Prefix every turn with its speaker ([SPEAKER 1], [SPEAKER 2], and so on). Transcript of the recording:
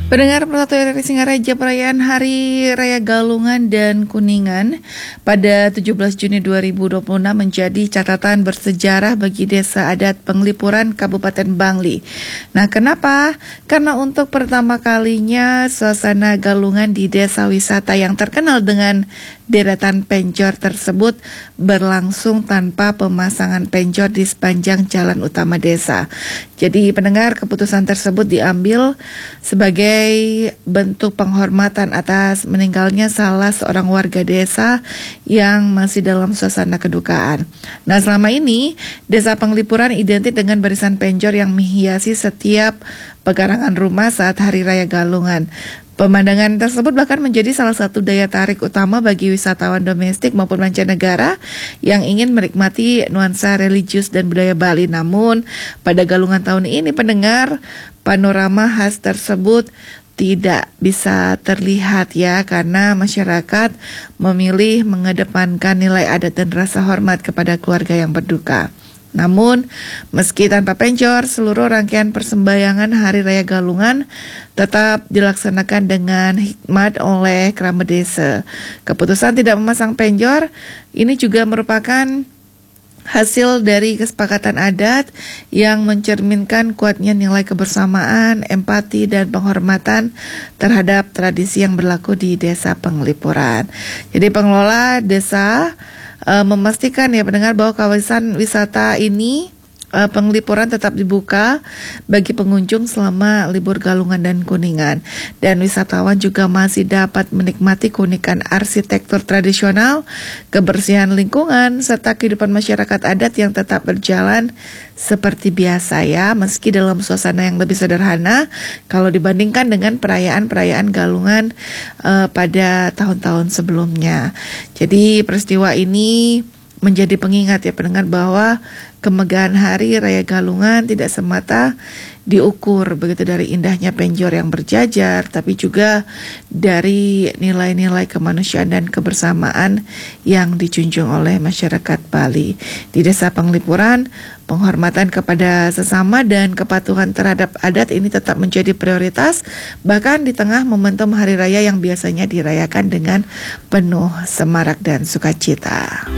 [SPEAKER 1] Pendengar Persatu RRI Singaraja, perayaan Hari Raya Galungan dan Kuningan pada 17 Juni 2026 menjadi catatan bersejarah bagi Desa Adat Penglipuran Kabupaten Bangli. Nah, kenapa? Karena untuk pertama kalinya suasana galungan di desa wisata yang terkenal dengan deretan penjor tersebut berlangsung tanpa pemasangan penjor di sepanjang jalan utama desa. Jadi pendengar, keputusan tersebut diambil sebagai bentuk penghormatan atas meninggalnya salah seorang warga desa yang masih dalam suasana kedukaan. Nah, selama ini Desa Penglipuran identik dengan barisan penjor yang menghiasi setiap pekarangan rumah saat Hari Raya Galungan. Pemandangan tersebut bahkan menjadi salah satu daya tarik utama bagi wisatawan domestik maupun mancanegara yang ingin menikmati nuansa religius dan budaya Bali. Namun, pada Galungan tahun ini, pendengar, panorama khas tersebut tidak bisa terlihat ya, karena masyarakat memilih mengedepankan nilai adat dan rasa hormat kepada keluarga yang berduka. Namun, meski tanpa penjor, seluruh rangkaian persembahyangan Hari Raya Galungan tetap dilaksanakan dengan hikmat oleh keramat desa. Keputusan tidak memasang penjor ini juga merupakan hasil dari kesepakatan adat yang mencerminkan kuatnya nilai kebersamaan, empati, dan penghormatan terhadap tradisi yang berlaku di Desa Penglipuran. Jadi pengelola desa memastikan ya pendengar bahwa kawasan wisata ini Penglipuran tetap dibuka bagi pengunjung selama libur Galungan dan Kuningan, dan wisatawan juga masih dapat menikmati keunikan arsitektur tradisional, kebersihan lingkungan, serta kehidupan masyarakat adat yang tetap berjalan seperti biasa ya, meski dalam suasana yang lebih sederhana kalau dibandingkan dengan perayaan-perayaan Galungan pada tahun-tahun sebelumnya. Jadi peristiwa ini menjadi pengingat ya pendengar bahwa kemegahan Hari Raya Galungan tidak semata diukur begitu dari indahnya penjor yang berjajar, tapi juga dari nilai-nilai kemanusiaan dan kebersamaan yang dijunjung oleh masyarakat Bali. Di Desa Penglipuran, penghormatan kepada sesama dan kepatuhan terhadap adat ini tetap menjadi prioritas, bahkan di tengah momentum Hari Raya yang biasanya dirayakan dengan penuh semarak dan sukacita.